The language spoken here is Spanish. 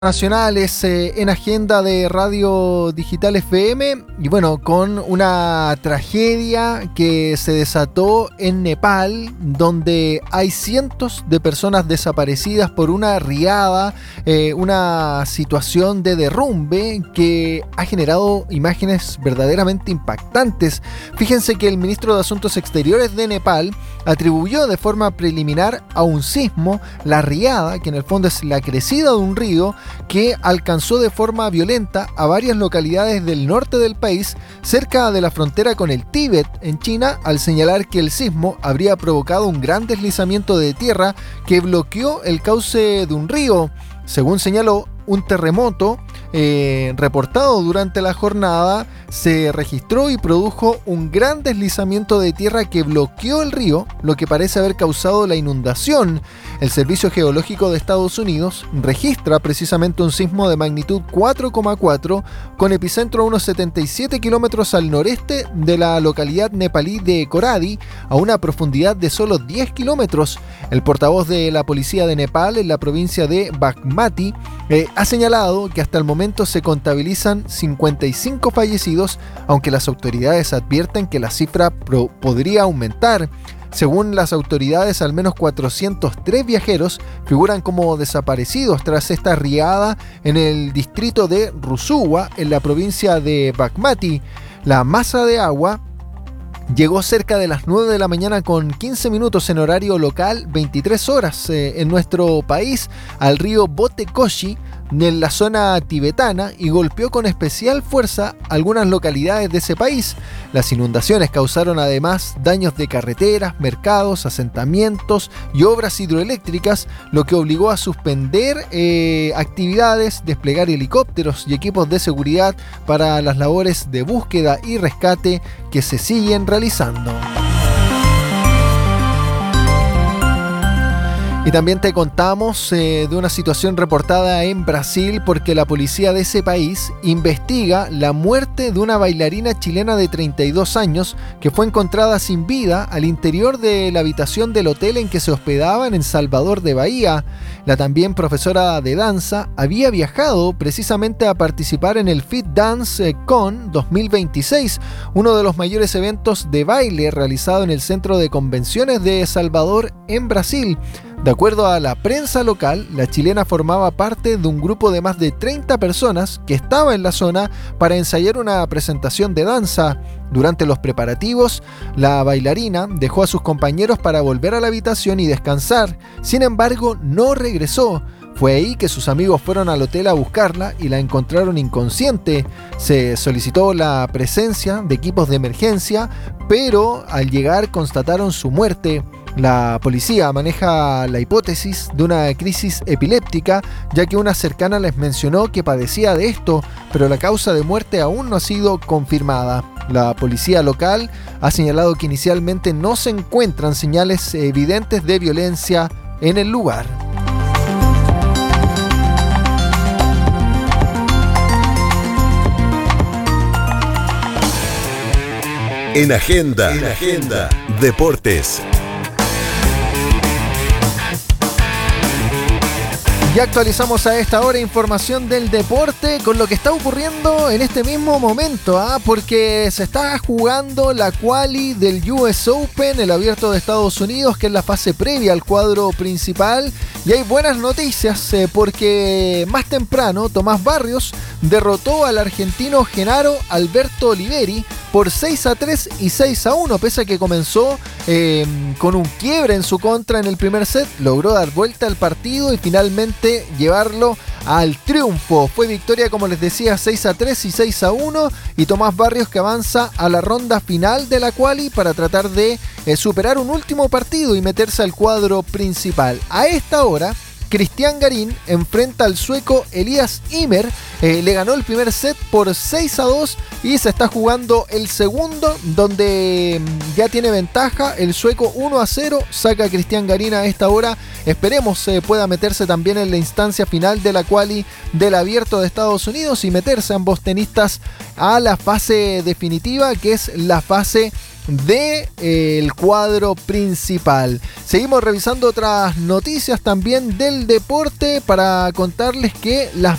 Nacionales en agenda de Radio Digital FM y bueno, con una tragedia que se desató en Nepal, donde hay cientos de personas desaparecidas por una riada, una situación de derrumbe que ha generado imágenes verdaderamente impactantes. Fíjense que el ministro de Asuntos Exteriores de Nepal atribuyó de forma preliminar a un sismo la riada, que en el fondo es la crecida de un río, que alcanzó de forma violenta a varias localidades del norte del país, cerca de la frontera con el Tíbet, en China, al señalar que el sismo habría provocado un gran deslizamiento de tierra que bloqueó el cauce de un río. Según señaló, un terremoto reportado durante la jornada se registró y produjo un gran deslizamiento de tierra que bloqueó el río, lo que parece haber causado la inundación. El Servicio Geológico de Estados Unidos registra precisamente un sismo de magnitud 4,4 con epicentro a unos 77 kilómetros al noreste de la localidad nepalí de Koradi, a una profundidad de solo 10 kilómetros. El portavoz de la policía de Nepal en la provincia de Bagmati ha señalado que hasta el momento se contabilizan 55 fallecidos, aunque las autoridades advierten que la cifra podría aumentar. Según las autoridades, al menos 403 viajeros figuran como desaparecidos tras esta riada en el distrito de Rusuwa, en la provincia de Bagmati. La masa de agua llegó cerca de las 9 de la mañana con 15 minutos en horario local, 23 horas en nuestro país, al río Botekoshi, en la zona tibetana, y golpeó con especial fuerza algunas localidades de ese país. Las inundaciones causaron además daños de carreteras, mercados, asentamientos y obras hidroeléctricas, lo que obligó a suspender actividades, desplegar helicópteros y equipos de seguridad para las labores de búsqueda y rescate que se siguen realizando. Y también te contamos de una situación reportada en Brasil, porque la policía de ese país investiga la muerte de una bailarina chilena de 32 años que fue encontrada sin vida al interior de la habitación del hotel en que se hospedaban en Salvador de Bahía. La también profesora de danza había viajado precisamente a participar en el Fit Dance Con 2026, uno de los mayores eventos de baile realizado en el Centro de Convenciones de Salvador en Brasil. De acuerdo a la prensa local, la chilena formaba parte de un grupo de más de 30 personas que estaba en la zona para ensayar una presentación de danza. Durante los preparativos, la bailarina dejó a sus compañeros para volver a la habitación y descansar. Sin embargo, no regresó. Fue ahí que sus amigos fueron al hotel a buscarla y la encontraron inconsciente. Se solicitó la presencia de equipos de emergencia, pero al llegar constataron su muerte. La policía maneja la hipótesis de una crisis epiléptica, ya que una cercana les mencionó que padecía de esto, pero la causa de muerte aún no ha sido confirmada. La policía local ha señalado que inicialmente no se encuentran señales evidentes de violencia en el lugar. En Agenda, Deportes. Ya actualizamos a esta hora información del deporte con lo que está ocurriendo en este mismo momento, porque se está jugando la quali del US Open, el abierto de Estados Unidos, que es la fase previa al cuadro principal. Y hay buenas noticias porque más temprano Tomás Barrios derrotó al argentino Genaro Alberto Oliveri por 6-3 y 6-1, pese a que comenzó con un quiebre en su contra en el primer set. Logró dar vuelta al partido y finalmente llevarlo al triunfo. Fue victoria, como les decía, 6-3 y 6-1, y Tomás Barrios que avanza a la ronda final de la quali para tratar de superar un último partido y meterse al cuadro principal. A esta hora, Cristian Garín enfrenta al sueco Elias Ymer, le ganó el primer set por 6-2 y se está jugando el segundo, donde ya tiene ventaja el sueco 1-0, saca a Cristian Garín a esta hora. Esperemos pueda meterse también en la instancia final de la quali del abierto de Estados Unidos y meterse ambos tenistas a la fase definitiva, que es la fase del cuadro principal. Seguimos revisando otras noticias también del deporte para contarles que las